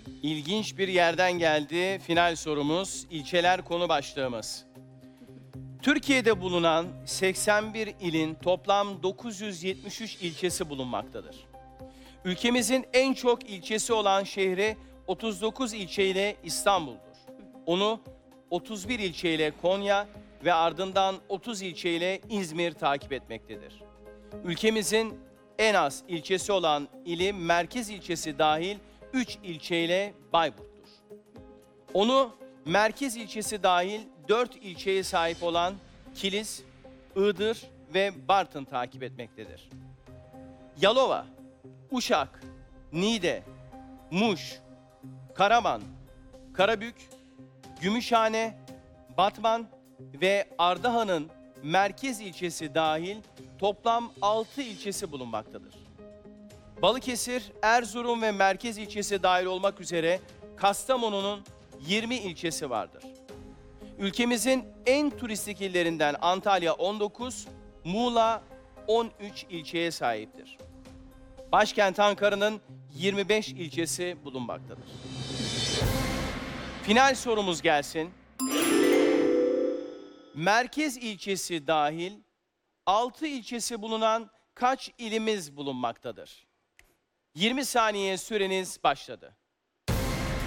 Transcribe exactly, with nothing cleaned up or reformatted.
İlginç bir yerden geldi final sorumuz, ilçeler konu başlığımız. Türkiye'de bulunan seksen bir ilin toplam dokuz yüz yetmiş üç ilçesi bulunmaktadır. Ülkemizin en çok ilçesi olan şehri otuz dokuz ilçeyle İstanbul'dur. Onu otuz bir ilçeyle Konya ve ardından otuz ilçeyle İzmir takip etmektedir. Ülkemizin en az ilçesi olan ili merkez ilçesi dahil üç ilçeyle Bayburt'tur. Onu merkez ilçesi dahil dört ilçeye sahip olan Kilis, Iğdır ve Bartın takip etmektedir. Yalova, Uşak, Niğde, Muş, Karaman, Karabük, Gümüşhane, Batman ve Ardahan'ın merkez ilçesi dahil toplam altı ilçesi bulunmaktadır. Balıkesir, Erzurum ve merkez ilçesi dahil olmak üzere Kastamonu'nun yirmi ilçesi vardır. Ülkemizin en turistik illerinden Antalya on dokuz, Muğla on üç ilçeye sahiptir. Başkent Ankara'nın yirmi beş ilçesi bulunmaktadır. Final sorumuz gelsin. Merkez ilçesi dahil altı ilçesi bulunan kaç ilimiz bulunmaktadır? yirmi saniye süreniz başladı.